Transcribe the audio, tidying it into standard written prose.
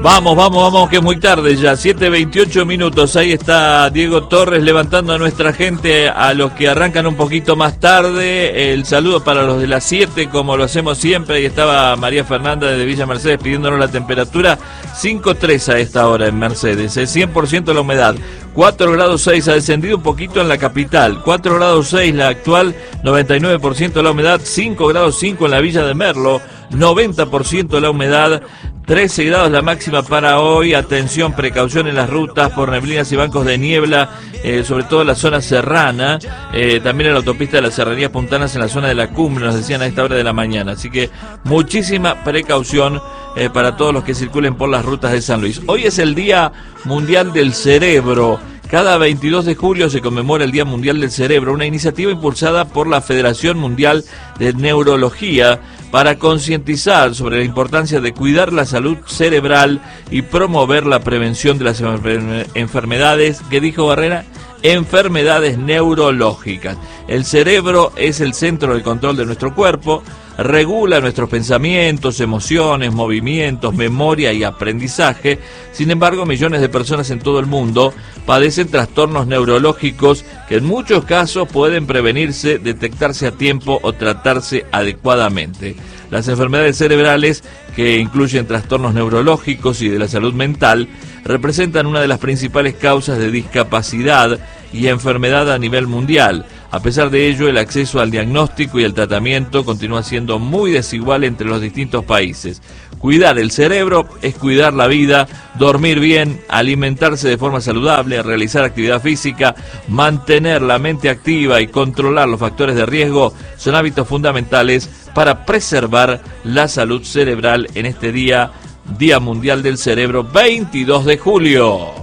Vamos, que es muy tarde ya, 7:28 minutos. Ahí está Diego Torres levantando a nuestra gente, a los que arrancan un poquito más tarde. El saludo para los de las 7, como lo hacemos siempre. Ahí estaba María Fernanda de Villa Mercedes pidiéndonos la temperatura. 5.3 a esta hora en Mercedes, 100% la humedad. 4 grados 6, ha descendido un poquito en la capital. 4 grados 6 la actual, 99% la humedad. 5 grados 5 en la Villa de Merlo, 90% la humedad. 13 grados la máxima para hoy. Atención, precaución en las rutas por neblinas y bancos de niebla, sobre todo en la zona serrana, también en la autopista de las Serranías Puntanas, en la zona de la cumbre, nos decían a esta hora de la mañana. Así que muchísima precaución para todos los que circulen por las rutas de San Luis. Hoy es el Día Mundial del Cerebro. Cada 22 de julio se conmemora el Día Mundial del Cerebro, una iniciativa impulsada por la Federación Mundial de Neurología para concientizar sobre la importancia de cuidar la salud cerebral y promover la prevención de las enfermedades, ¿qué dijo Barrera? Enfermedades neurológicas. El cerebro es el centro del control de nuestro cuerpo, regula nuestros pensamientos, emociones, movimientos, memoria y aprendizaje. Sin embargo, millones de personas en todo el mundo padecen trastornos neurológicos que en muchos casos pueden prevenirse, detectarse a tiempo o tratarse adecuadamente. Las enfermedades cerebrales, que incluyen trastornos neurológicos y de la salud mental, representan una de las principales causas de discapacidad y enfermedad a nivel mundial. A pesar de ello, el acceso al diagnóstico y el tratamiento continúa siendo muy desigual entre los distintos países. Cuidar el cerebro es cuidar la vida, dormir bien, alimentarse de forma saludable, realizar actividad física, mantener la mente activa y controlar los factores de riesgo son hábitos fundamentales para preservar la salud cerebral en este Día Mundial del Cerebro, 22 de julio.